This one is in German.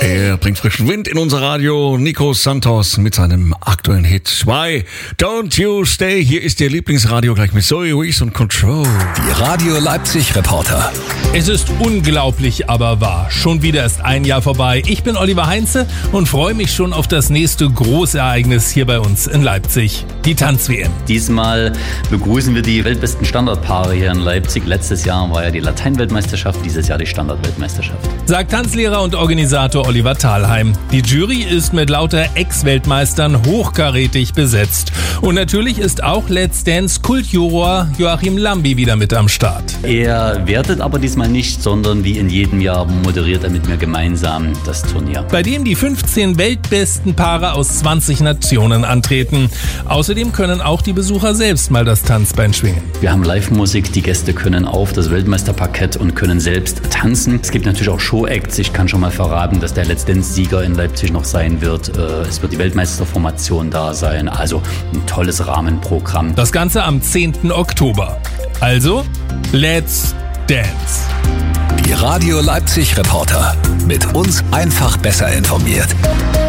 Er bringt frischen Wind in unser Radio. Nico Santos mit seinem aktuellen Hit 2. Don't You Stay. Hier ist Ihr Lieblingsradio gleich mit Zoe Wees und Control. Die Radio Leipzig Reporter. Es ist unglaublich, aber wahr. Schon wieder ist ein Jahr vorbei. Ich bin Oliver Heinze und freue mich schon auf das nächste Großereignis hier bei uns in Leipzig. Die Tanz-WM. Diesmal begrüßen wir die weltbesten Standardpaare hier in Leipzig. Letztes Jahr war ja die Lateinweltmeisterschaft, dieses Jahr die Standardweltmeisterschaft. Sagt Tanzlehrer und Organisator Oliver Thalheim. Die Jury ist mit lauter Ex-Weltmeistern hochkarätig besetzt. Und natürlich ist auch Let's Dance-Kultjuror Joachim Lambi wieder mit am Start. Er wertet aber diesmal nicht, sondern wie in jedem Jahr moderiert er mit mir gemeinsam das Turnier. Bei dem die 15 weltbesten Paare aus 20 Nationen antreten. Außerdem können auch die Besucher selbst mal das Tanzbein schwingen. Wir haben Live-Musik, die Gäste können auf das Weltmeisterparkett und können selbst tanzen. Es gibt natürlich auch Show-Acts. Ich kann schon mal verraten, dass der Let's Dance-Sieger in Leipzig noch sein wird. Es wird die Weltmeisterformation da sein. Also ein tolles Rahmenprogramm. Das Ganze am 10. Oktober. Also, Let's Dance. Die Radio Leipzig Reporter. Mit uns einfach besser informiert.